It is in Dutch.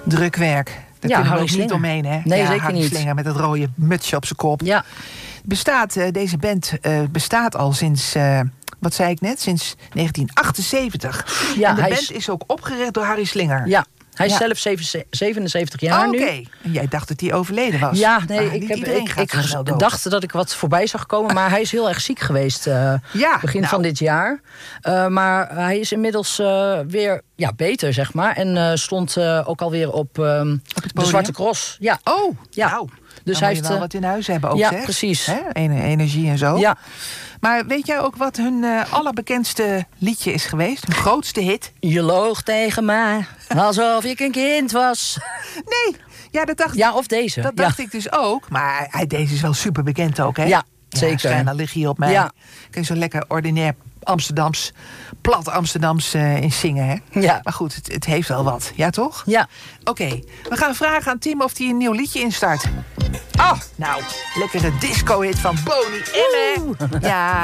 Drukwerk. Daar kunnen we ook niet omheen, hè? Nee, zeker Harry niet. Slinger met het rode mutsje op zijn kop. Ja. Deze band bestaat al sinds, wat zei ik net, sinds 1978. Ja, en de band is ook opgericht door Harry Slinger. Ja, hij is zelf 77 jaar nu. Oké. En jij dacht dat hij overleden was. Ja, nee, ik dacht dat ik wat voorbij zag komen. Maar hij is heel erg ziek geweest begin van dit jaar. Maar hij is inmiddels weer beter, zeg maar. En stond ook alweer op de Zwarte Cross. Ja. Oh, ja. Nou. Dus hij hij heeft heeft wel wat in huis hebben ook, ja, zeg. precies. Hè? Energie en zo. Ja. Maar weet jij ook wat hun allerbekendste liedje is geweest? Hun grootste hit? Je loog tegen mij, alsof ik een kind was. Nee, ja, dat dacht Ja, of deze. Dat dacht ik dus ook. Maar deze is wel super bekend ook, hè? Ja, zeker. Schijn, lig je op mij. Ja. Kun je zo lekker ordinair Amsterdams, plat Amsterdams in zingen, hè? Ja. Maar goed, het heeft wel wat. Ja, toch? Ja. Oké, we gaan vragen aan Tim of hij een nieuw liedje instart. Nou, lekkere disco-hit van Boney M. Ja.